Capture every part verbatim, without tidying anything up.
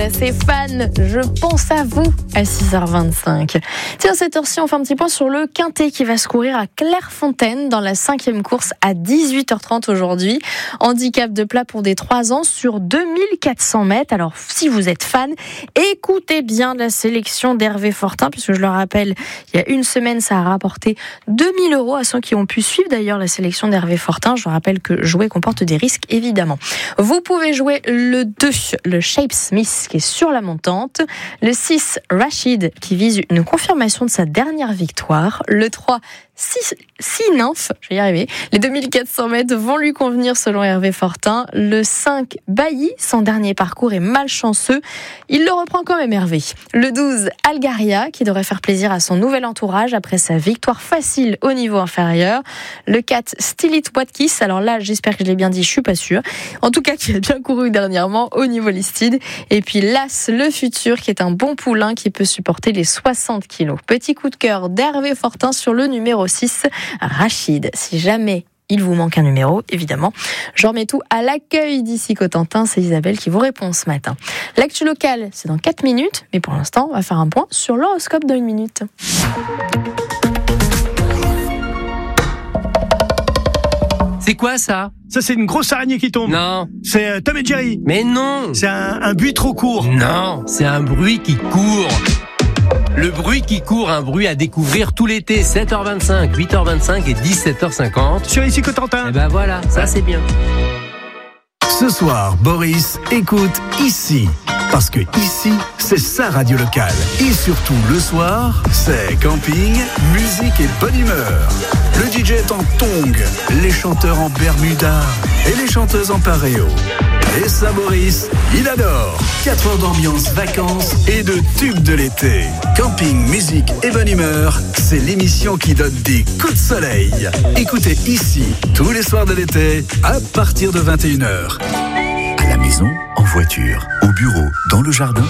c'est Fan, je pense à vous à six heures vingt-cinq. Tiens, à cette heure-ci, on fait un petit point sur le Quintet qui va se courir à Clairefontaine dans la cinquième course à dix-huit heures trente aujourd'hui. Handicap de plat pour des trois ans sur deux mille quatre cents mètres. Alors, si vous êtes fan, écoutez bien la sélection d'Hervé Fortin, puisque je le rappelle, il y a une semaine, ça a rapporté deux mille euros à ceux qui ont pu suivre d'ailleurs la sélection d'Hervé Fortin. Je rappelle que jouer comporte des risques, évidemment. Vous pouvez jouer le deux, le Shape Smith qui est sur la montante, le six, Rachid qui vise une confirmation de sa dernière victoire, le trois, six, six nymphes, je vais y arriver, les deux mille quatre cents mètres vont lui convenir selon Hervé Fortin, le cinq, Bailly, son dernier parcours est malchanceux, il le reprend quand même Hervé, le douze, Algaria qui devrait faire plaisir à son nouvel entourage après sa victoire facile au niveau inférieur, le quatre, Stilit Watkis, alors là j'espère que je l'ai bien dit, je suis pas sûre, en tout cas qui a bien couru dernièrement au niveau listed, et puis l'As, le futur qui est un bon poulain qui peut supporter les soixante kilos. Petit coup de cœur d'Hervé Fortin sur le numéro six, Rachid. Si jamais il vous manque un numéro, évidemment, je remets tout à l'accueil d'ici Cotentin. C'est Isabelle qui vous répond ce matin. L'actu locale, c'est dans quatre minutes, mais pour l'instant, on va faire un point sur l'horoscope dans une minute. C'est quoi ça ? Ça, c'est une grosse araignée qui tombe. Non. C'est euh, Tom et Jerry. Mais non. C'est un, un buis trop court. Non, c'est un bruit qui court. Le bruit qui court, un bruit à découvrir tout l'été, sept heures vingt-cinq, huit heures vingt-cinq et dix-sept heures cinquante. Sur ici Cotentin. Et ben voilà, ça c'est bien. Ce soir, Boris écoute ici. Parce que ici, c'est sa radio locale. Et surtout, le soir, c'est camping, musique et bonne humeur. Le D J est en tongs, les chanteurs en bermuda et les chanteuses en paréo. Et ça, Boris, il adore. quatre heures d'ambiance, vacances et de tubes de l'été. Camping, musique et bonne humeur, c'est l'émission qui donne des coups de soleil. Écoutez ici, tous les soirs de l'été, à partir de vingt et une heures. À la maison, en voiture, au bureau, dans le jardin.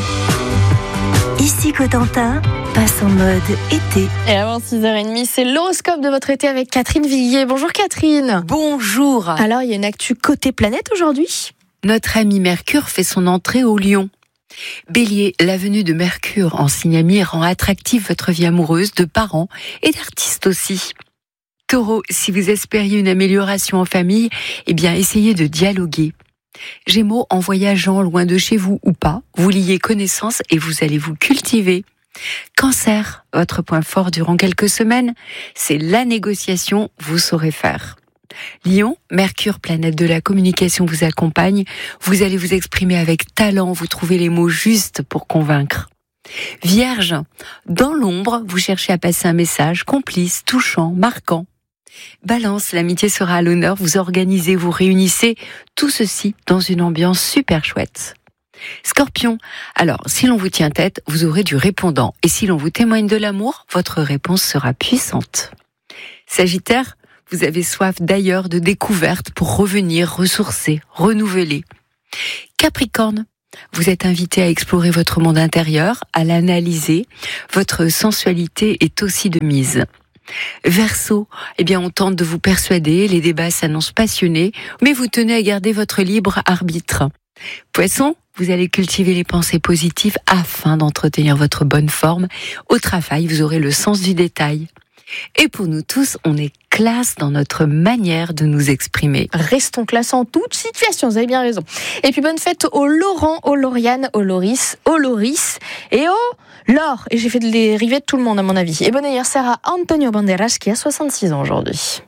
Ici Cotentin passe en mode été. Et avant six heures trente, c'est l'horoscope de votre été avec Catherine Viguier. Bonjour Catherine. Bonjour. Alors, il y a une actu côté planète aujourd'hui. Notre ami Mercure fait son entrée au Lion. Bélier, la venue de Mercure en signe ami rend attractive votre vie amoureuse, de parents et d'artistes aussi. Taureau, si vous espériez une amélioration en famille, eh bien essayez de dialoguer. Gémeaux, en voyageant loin de chez vous ou pas, vous liez connaissance et vous allez vous cultiver. Cancer, votre point fort durant quelques semaines, c'est la négociation, vous saurez faire. Lion, Mercure, planète de la communication, vous accompagne. Vous allez vous exprimer avec talent, vous trouvez les mots justes pour convaincre. Vierge, dans l'ombre, vous cherchez à passer un message complice, touchant, marquant. Balance, l'amitié sera à l'honneur, vous organisez, vous réunissez, tout ceci dans une ambiance super chouette. Scorpion, alors si l'on vous tient tête, vous aurez du répondant. Et si l'on vous témoigne de l'amour, votre réponse sera puissante. Sagittaire, vous avez soif d'ailleurs de découvertes pour revenir, ressourcer, renouveler. Capricorne, vous êtes invité à explorer votre monde intérieur, à l'analyser. Votre sensualité est aussi de mise. Verseau, eh bien on tente de vous persuader, les débats s'annoncent passionnés, mais vous tenez à garder votre libre arbitre. Poisson, vous allez cultiver les pensées positives afin d'entretenir votre bonne forme. Au travail, vous aurez le sens du détail. Et pour nous tous, on est classe dans notre manière de nous exprimer. Restons classe en toute situation, vous avez bien raison. Et puis bonne fête aux Laurent, aux Lauriane, aux Loris, aux Loris et aux Laure. Et j'ai fait les rivets de tout le monde à mon avis. Et bon anniversaire à Antonio Banderas qui a soixante-six ans aujourd'hui.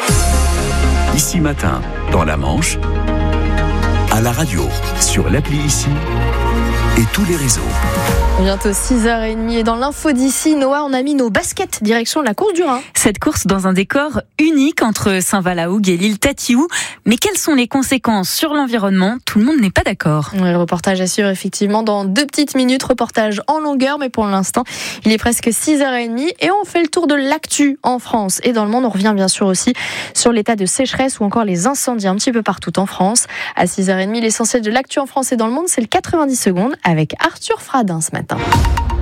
Ici matin, dans la Manche, à la radio, sur l'appli Ici et tous les réseaux. Bientôt six heures trente et dans l'info d'ici, Noah, on a mis nos baskets direction la course du Rhin. Cette course dans un décor unique entre Saint-Valahougue et l'île Tatiou. Mais quelles sont les conséquences sur l'environnement ? Tout le monde n'est pas d'accord. Ouais, le reportage à suivre effectivement dans deux petites minutes. Reportage en longueur, mais pour l'instant, il est presque six heures trente et on fait le tour de l'actu en France et dans le monde. On revient bien sûr aussi sur l'état de sécheresse ou encore les incendies un petit peu partout en France. À six heures trente, l'essentiel de l'actu en France et dans le monde, c'est le quatre-vingt-dix secondes avec Arthur Fradin ce matin.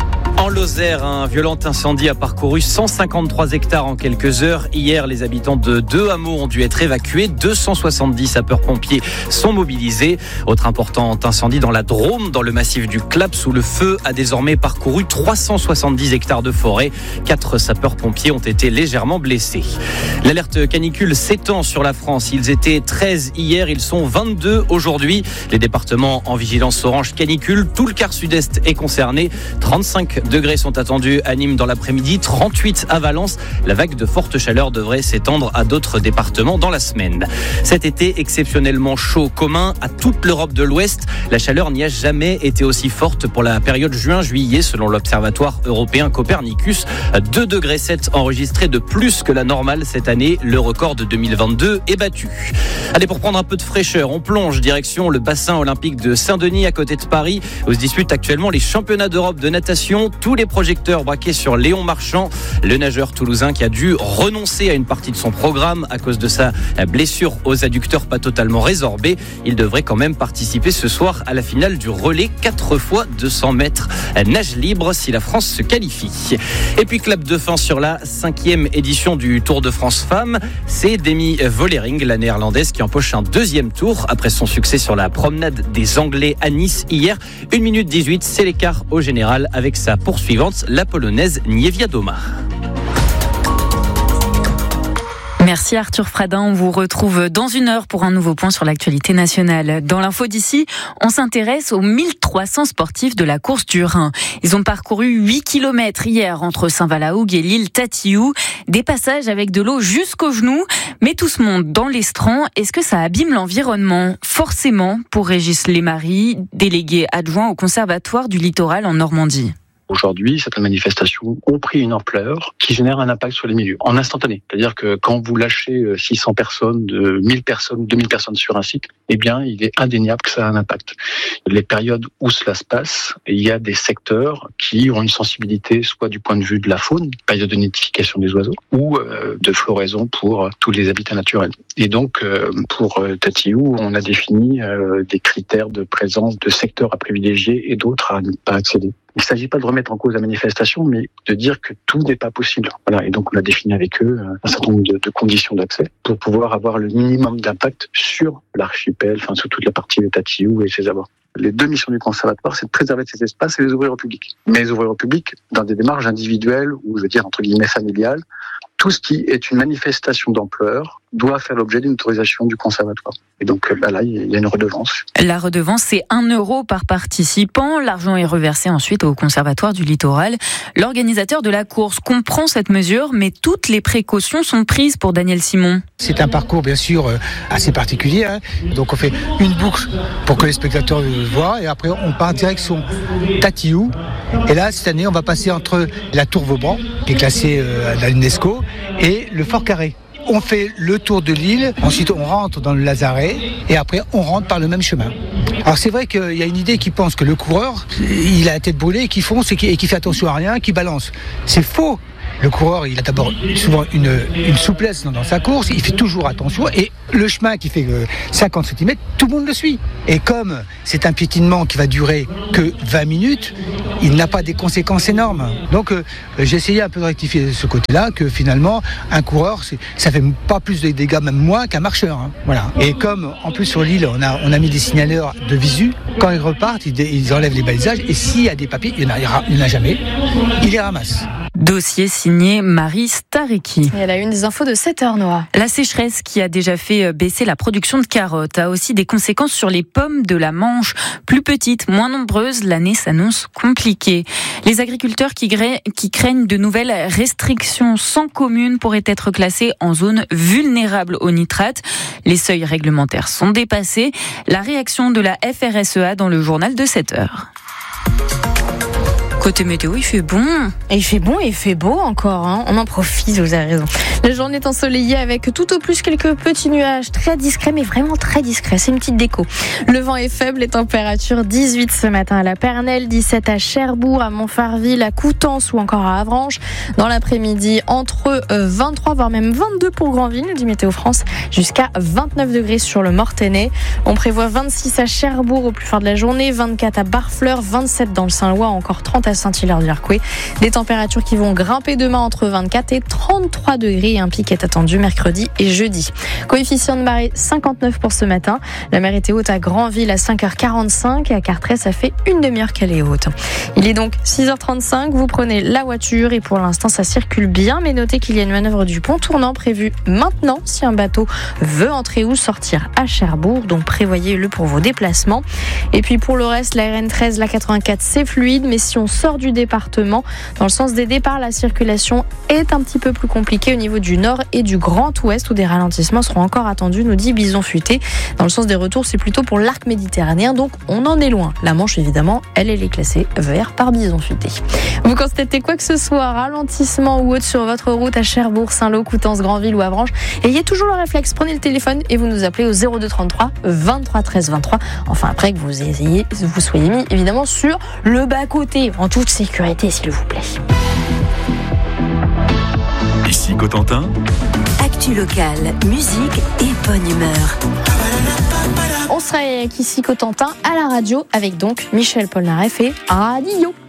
En Lozère, un violent incendie a parcouru cent cinquante-trois hectares en quelques heures. Hier, les habitants de deux hameaux ont dû être évacués. deux cent soixante-dix sapeurs-pompiers sont mobilisés. Autre important incendie dans la Drôme, dans le massif du Claps, où le feu a désormais parcouru trois cent soixante-dix hectares de forêt. Quatre sapeurs-pompiers ont été légèrement blessés. L'alerte canicule s'étend sur la France. Ils étaient treize hier, ils sont vingt-deux aujourd'hui. Les départements en vigilance orange canicule, tout le quart sud-est est concerné. trente-cinq degrés sont attendus à Nîmes dans l'après-midi, trente-huit à Valence. La vague de forte chaleur devrait s'étendre à d'autres départements dans la semaine. Cet été exceptionnellement chaud, commun à toute l'Europe de l'Ouest. La chaleur n'y a jamais été aussi forte pour la période juin-juillet, selon l'Observatoire européen Copernicus. deux degrés sept enregistrés de plus que la normale cette année. Le record de deux mille vingt-deux est battu. Allez, pour prendre un peu de fraîcheur, on plonge direction le bassin olympique de Saint-Denis à côté de Paris, où se disputent actuellement les championnats d'Europe de natation. Tous les projecteurs braqués sur Léon Marchand, le nageur toulousain qui a dû renoncer à une partie de son programme à cause de sa blessure aux adducteurs pas totalement résorbée. Il devrait quand même participer ce soir à la finale du relais quatre fois deux cents mètres nage libre si la France se qualifie. Et puis clap de fin sur la cinquième édition du Tour de France Femmes. C'est Demi Vollering, la néerlandaise, qui empoche un deuxième tour après son succès sur la promenade des Anglais à Nice hier. une minute dix-huit, c'est l'écart au général avec sa poursuivante, la polonaise Niewiadoma. Merci Arthur Fradin, on vous retrouve dans une heure pour un nouveau point sur l'actualité nationale. Dans l'info d'ici, on s'intéresse aux mille trois cents sportifs de la course du Rhin. Ils ont parcouru huit kilomètres hier entre Saint-Valahougue et l'île Tatiou. Des passages avec de l'eau jusqu'aux genoux, mais tout ce monde dans l'estran, est-ce que ça abîme l'environnement ? Forcément, pour Régis Lemarie, délégué adjoint au Conservatoire du Littoral en Normandie. Aujourd'hui, certaines manifestations ont pris une ampleur qui génère un impact sur les milieux, en instantané. C'est-à-dire que quand vous lâchez six cents personnes, de mille personnes, deux mille personnes sur un site, eh bien, il est indéniable que ça a un impact. Les périodes où cela se passe, il y a des secteurs qui ont une sensibilité, soit du point de vue de la faune, période de nidification des oiseaux, ou euh, de floraison pour tous les habitats naturels. Et donc, euh, pour euh, Tatiou, on a défini euh, des critères de présence de secteurs à privilégier et d'autres à ne pas accéder. Il ne s'agit pas de remettre en cause la manifestation, mais de dire que tout n'est pas possible. Voilà. Et donc, on a défini avec eux un certain nombre de, de conditions d'accès pour pouvoir avoir le minimum d'impact sur l'archipel, enfin, sur toute la partie de Tatiou et ses abords. Les deux missions du conservatoire, c'est de préserver ces espaces et les ouvrir au public. Mais les ouvrir au public dans des démarches individuelles ou, je veux dire, entre guillemets, familiales. Tout ce qui est une manifestation d'ampleur doit faire l'objet d'une autorisation du conservatoire. Et donc bah là, il y a une redevance. La redevance, c'est un euro par participant. L'argent est reversé ensuite au Conservatoire du Littoral. L'organisateur de la course comprend cette mesure, mais toutes les précautions sont prises pour Daniel Simon. C'est un parcours bien sûr assez particulier. Hein. Donc on fait une boucle pour que les spectateurs le voient et après on part direction Tatiou. Et là, cette année, on va passer entre la Tour Vaubran, qui est classée à l'UNESCO, et le Fort Carré. On fait le tour de l'île, ensuite on rentre dans le Lazaret et après on rentre par le même chemin. Alors c'est vrai qu'il y a une idée qui pense que le coureur, il a la tête brûlée, qui fonce et qui, et qui fait attention à rien, qui balance. C'est faux. Le coureur, il a d'abord souvent une, une souplesse dans, dans sa course, il fait toujours attention et le chemin qui fait cinquante centimètres, tout le monde le suit. Et comme c'est un piétinement qui va durer que vingt minutes, il n'a pas des conséquences énormes. Donc euh, j'ai essayé un peu de rectifier ce côté-là, que finalement un coureur, c'est, ça fait pas plus de dégâts, même moins qu'un marcheur. Hein. Voilà. Et comme en plus sur l'île, on a, on a mis des signaleurs de visu, quand ils repartent, ils, ils enlèvent les balisages et s'il y a des papiers, il n'y en, en a jamais, ils les ramassent. Dossier signé Marie Stariki. Et elle a une des infos de sept heures, Noah. La sécheresse qui a déjà fait baisser la production de carottes a aussi des conséquences sur les pommes de la Manche. Plus petites, moins nombreuses, l'année s'annonce compliquée. Les agriculteurs qui, gra- qui craignent de nouvelles restrictions sans commune pourraient être classés en zone vulnérable aux nitrates. Les seuils réglementaires sont dépassés. La réaction de la F R S E A dans le journal de sept heures. Côté météo, il fait bon. Et il fait bon et il fait beau encore. Hein. On en profite, vous avez raison. La journée est ensoleillée avec tout au plus quelques petits nuages très discrets, mais vraiment très discrets. C'est une petite déco. Le vent est faible, les températures dix-huit ce matin à la Pernelle, dix-sept à Cherbourg, à Montfarville, à Coutances ou encore à Avranches. Dans l'après-midi, entre vingt-trois voire même vingt-deux pour Granville, dit Météo France, jusqu'à vingt-neuf degrés sur le Mortainais. On prévoit vingt-six à Cherbourg au plus fort de la journée, vingt-quatre à Barfleur, vingt-sept dans le Saint-Lois, encore trente à Saint-Hilaire-du-Harcouët. Des températures qui vont grimper demain entre vingt-quatre et trente-trois degrés. Un pic est attendu mercredi et jeudi. Coefficient de marée cinquante-neuf pour ce matin. La mer était haute à Granville à cinq heures quarante-cinq et à Cartré, ça fait une demi-heure qu'elle est haute. Il est donc six heures trente-cinq. Vous prenez la voiture et pour l'instant, ça circule bien. Mais notez qu'il y a une manœuvre du pont tournant prévue maintenant si un bateau veut entrer ou sortir à Cherbourg. Donc prévoyez-le pour vos déplacements. Et puis pour le reste, la R N treize, la quatre-vingt-quatre, c'est fluide. Mais si on sort du département, dans le sens des départs, la circulation est un petit peu plus compliquée au niveau du nord et du Grand Ouest où des ralentissements seront encore attendus, nous dit Bison Futé. Dans le sens des retours, c'est plutôt pour l'arc méditerranéen. Donc on en est loin. La Manche, évidemment, elle, elle est classée vert par Bison Futé. Vous constatez quoi que ce soit, ralentissement ou autre sur votre route à Cherbourg, Saint-Lô, Coutances, Granville ou Avranches, ayez toujours le réflexe, prenez le téléphone et vous nous appelez au zéro deux trente-trois vingt-trois treize vingt-trois. Enfin, après que vous ayez, vous soyez mis évidemment sur le bas-côté, en toute sécurité, s'il vous plaît. Ici Cotentin. Actu locale, musique et bonne humeur. On sera avec ici Cotentin à la radio avec donc Michel Polnareff et Radio.